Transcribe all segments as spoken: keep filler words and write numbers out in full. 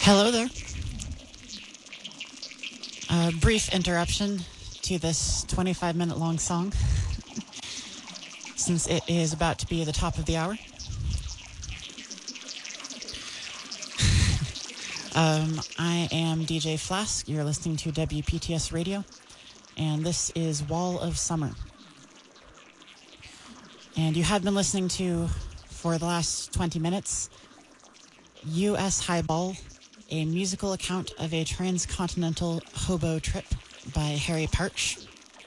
Hello there. A brief interruption to this twenty-five minute long song, since it is about to be the top of the hour. um, I am D J Flask. You're listening to W P T S Radio, and this is Wall of Summer. And you have been listening to, for the last twenty minutes, U S Highball, a musical account of a transcontinental hobo trip by Harry Parch.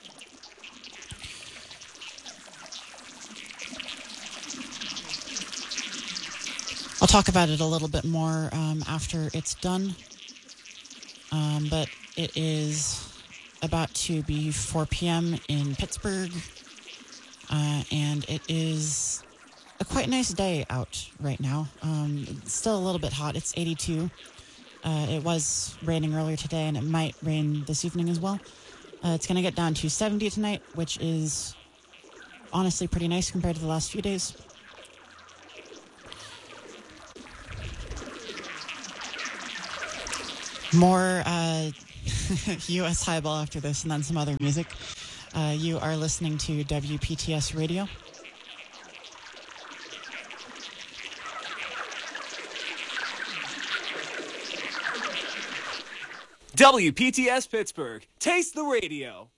I'll talk about it a little bit more um, after it's done, um, but it is about to be four p.m. in Pittsburgh, uh, and it is a quite nice day out right now. Um, it's still a little bit hot. It's eighty-two. Uh, it was raining earlier today, and it might rain this evening as well. Uh, it's going to get down to seventy tonight, which is honestly pretty nice compared to the last few days. More uh, U S Highball after this, and then some other music. Uh, you are listening to W P T S Radio. W P T S Pittsburgh. Taste the radio.